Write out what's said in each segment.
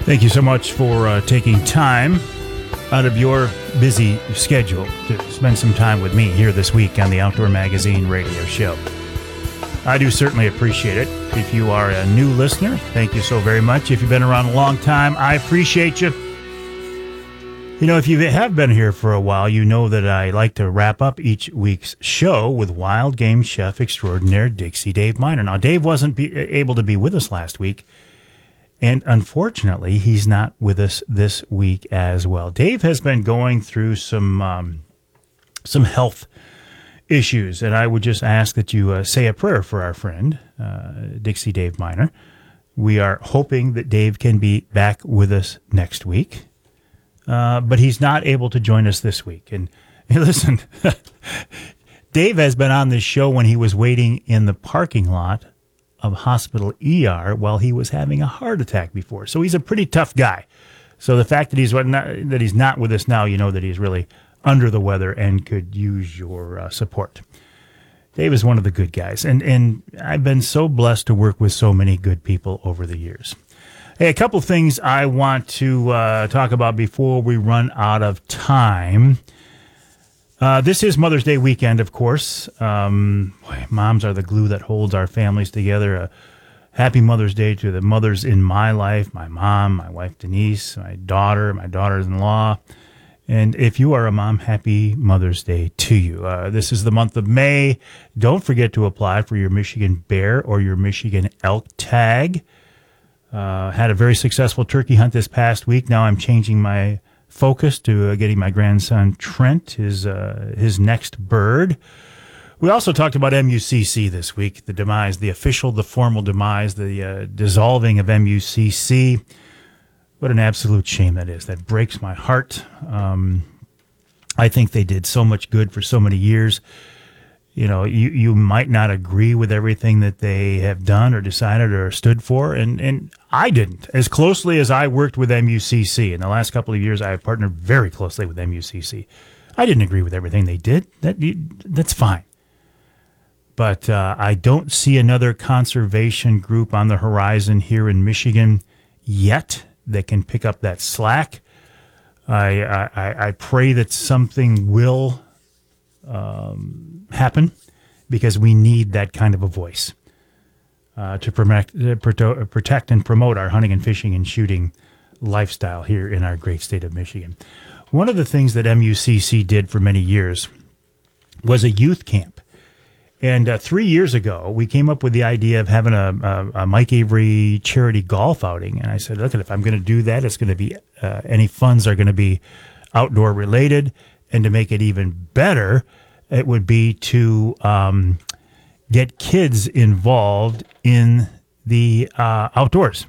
Thank you so much for taking time out of your busy schedule to spend some time with me here this week on the Outdoor Magazine radio show. I do certainly appreciate it. If you are a new listener, thank you so very much. If you've been around a long time, I appreciate you. You know, if you have been here for a while, you know that I like to wrap up each week's show with wild game chef extraordinaire Dixie Dave Miner. Now, Dave wasn't able to be with us last week, and unfortunately, he's not with us this week as well. Dave has been going through some health issues, and I would just ask that you say a prayer for our friend, Dixie Dave Miner. We are hoping that Dave can be back with us next week. But he's not able to join us this week. And hey, listen, Dave has been on this show when he was waiting in the parking lot of Hospital ER while he was having a heart attack before. So he's a pretty tough guy. So the fact that he's not with us now, you know that he's really under the weather and could use your support. Dave is one of the good guys. And I've been so blessed to work with so many good people over the years. Hey, a couple things I want to talk about before we run out of time. This is Mother's Day weekend, of course. Moms are the glue that holds our families together. Happy Mother's Day to the mothers in my life, my mom, my wife Denise, my daughter, my daughters-in-law. And if you are a mom, happy Mother's Day to you. This is the month of May. Don't forget to apply for your Michigan Bear or your Michigan Elk tag. Had a very successful turkey hunt this past week. Now I'm changing my focus to getting my grandson Trent his next bird. We also talked about MUCC this week, the formal demise, the dissolving of MUCC. What an absolute shame that is. That breaks my heart. I think they did so much good for so many years. You know, you might not agree with everything that they have done or decided or stood for, and I didn't. As closely as I worked with MUCC in the last couple of years, I have partnered very closely with MUCC. I didn't agree with everything they did. That's fine. But I don't see another conservation group on the horizon here in Michigan yet that can pick up that slack. I pray that something will happen, because we need that kind of a voice to protect and promote our hunting and fishing and shooting lifestyle here in our great state of Michigan. One of the things that MUCC did for many years was a youth camp. And 3 years ago, we came up with the idea of having a Mike Avery charity golf outing. And I said, look, if I'm going to do that, it's going to be any funds are going to be outdoor related. And to make it even better, it would be to get kids involved in the outdoors.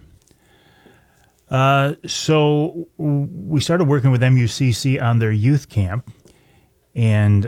So we started working with MUCC on their youth camp and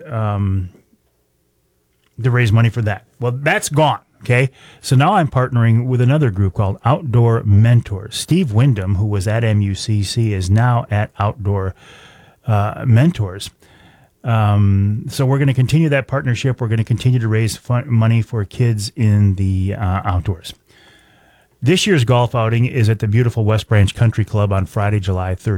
to raise money for that. Well, that's gone, okay? So now I'm partnering with another group called Outdoor Mentors. Steve Wyndham, who was at MUCC, is now at Outdoor Mentors. So we're going to continue that partnership. We're going to continue to raise money for kids in the outdoors. This year's golf outing is at the beautiful West Branch Country Club on Friday, July 30th.